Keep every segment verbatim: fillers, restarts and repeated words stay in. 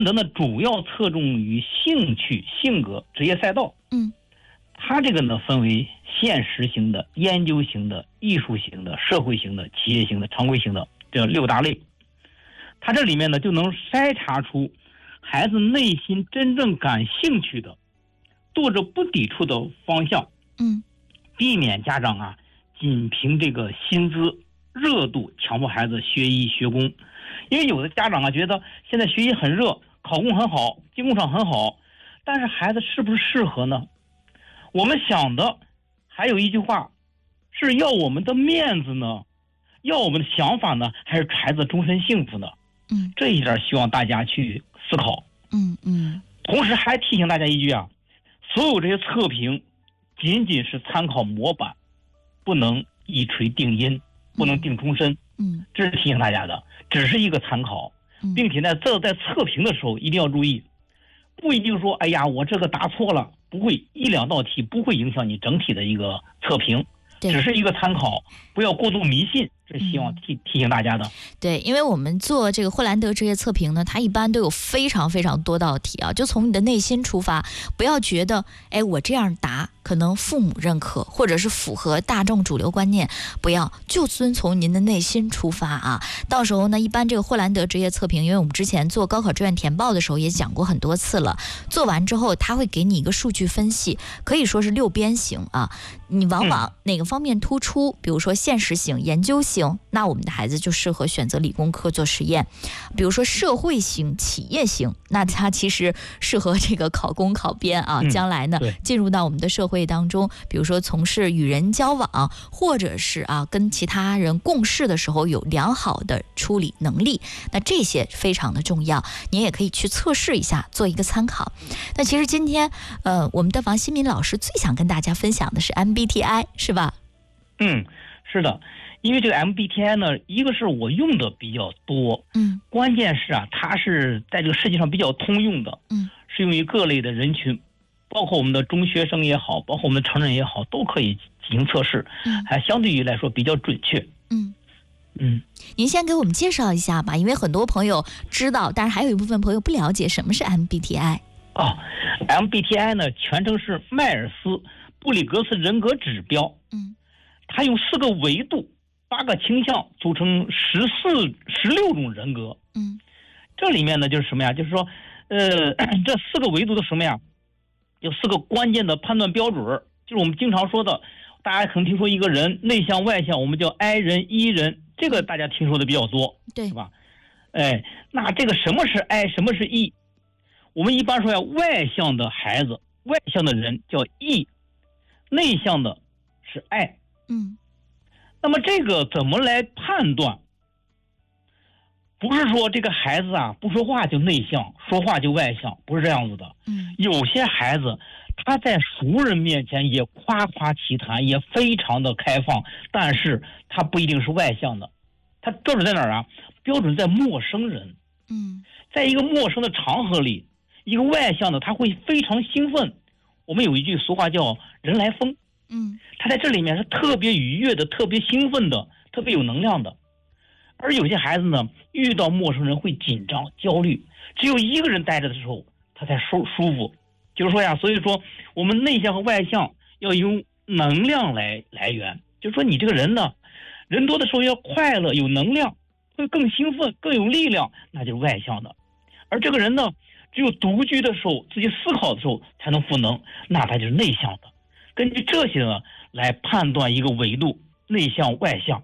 德呢主要侧重于兴趣、性格、职业赛道。 嗯， 它这个呢分为现实型的、研究型的、艺术型的、社会型的、企业型的、常规型的这六大类。它这里面呢就能筛查出孩子内心真正感兴趣的、做着不抵触的方向。 嗯， 避免家长啊仅凭这个薪资热度强迫孩子学医学工。因为有的家长啊觉得现在学习很热，考公很好，进工厂很好，但是孩子是不是适合呢？我们想的还有一句话，是要我们的面子呢，要我们的想法呢，还是孩子终身幸福呢？ 嗯， 这一点希望大家去思考。 嗯嗯， 同时还提醒大家一句啊，所有这些测评仅仅是参考模板，不能一锤定音，不能定终身。 嗯， 这是提醒大家的，只是一个参考，并且呢，这在测评的时候一定要注意，不一定说，哎呀，我这个答错了，不会一两道题不会影响你整体的一个测评，只是一个参考，不要过度迷信。这是希望提提醒大家的。 对，因为我们做这个霍兰德职业测评呢，它一般都有非常非常多道题啊，就从你的内心出发，不要觉得，哎，我这样答可能父母认可，或者是符合大众主流观念，不要，就遵从您的内心出发啊。到时候呢，一般这个霍兰德职业测评，因为我们之前做高考志愿填报的时候也讲过很多次了，做完之后他会给你一个数据分析，可以说是六边形啊，你往往哪个方面突出，比如说现实型、研究型，那我们的孩子就适合选择理工科做实验。比如说社会型、企业型，那他其实适合这个考公考编啊，将来呢进入到我们的社会当中，比如说从事与人交往，或者是啊跟其他人共事的时候有良好的处理能力，那这些非常的重要，您也可以去测试一下，做一个参考。那其实今天呃我们的王新民老师最想跟大家分享的是 M B T I 是吧？ 嗯，是的。因为这个 M B T I 呢，一个是我用的比较多， 嗯， 关键是啊，它是在这个世界上比较通用的， 嗯， 适用于各类的人群，包括我们的中学生也好，包括我们的成人也好，都可以进行测试， 嗯， 还相对于来说比较准确。 嗯嗯， 您先给我们介绍一下吧，因为很多朋友知道，但是还有一部分朋友不了解什么是 M B T I。 哦 ，M B T I 呢，全称是迈尔斯布里格斯人格指标， 嗯，它用四个维度。八个倾向组成十四、十六种人格。 嗯， 这里面呢就是什么呀？就是说，呃，这四个维度的什么呀？有四个关键的判断标准，就是我们经常说的，大家可能听说一个人内向外向，我们叫 I 人 E 人，这个大家听说的比较多， 对， 是吧？哎，那这个什么是 I， 什么是 E？ 我们一般说呀，外向的孩子、外向的人叫 E， 内向的是 I。 嗯。 那么这个怎么来判断？不是说这个孩子啊不说话就内向，说话就外向，不是这样子的。 嗯， 有些孩子他在熟人面前也夸夸其谈，也非常的开放，但是他不一定是外向的。他标准在哪儿啊？标准在陌生人。 嗯， 在一个陌生的场合里，一个外向的他会非常兴奋。我们有一句俗话叫人来疯。 嗯， 他在这里面是特别愉悦的，特别兴奋的，特别有能量的。而有些孩子呢，遇到陌生人会紧张焦虑，只有一个人待着的时候他才舒舒服。就是说呀，所以说我们内向和外向要用能量来来源，就是说你这个人呢，人多的时候要快乐有能量，会更兴奋更有力量，那就是外向的。而这个人呢，只有独居的时候自己思考的时候才能赋能，那他就是内向的。根据这些呢来判断一个维度，内向外向。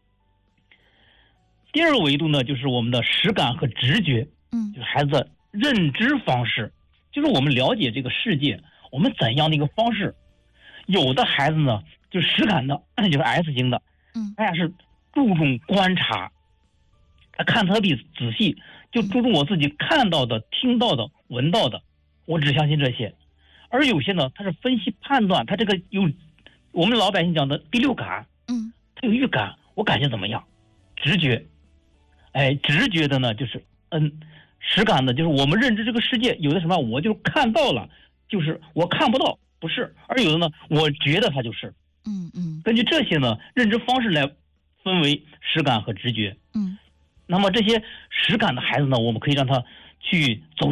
第二个维度呢，就是我们的实感和直觉， 嗯， 就是孩子的认知方式，就是我们了解这个世界，我们怎样的一个方式。有的孩子呢，就是实感的，就是 S 型的， 嗯， 他呀是注重观察，他看特别仔细，就注重我自己看到的、听到的、闻到的，我只相信这些。而有些呢，他是分析判断，他这个有我们老百姓讲的第六感， 嗯， 他有预感，我感觉怎么样？直觉，哎，直觉的呢就是嗯，实感的就是我们认知这个世界有的什么，我就看到了，就是我看不到，不是，而有的呢，我觉得它就是， 嗯嗯， 根据这些呢认知方式来分为实感和直觉， 嗯， 那么这些实感的孩子呢，我们可以让他去走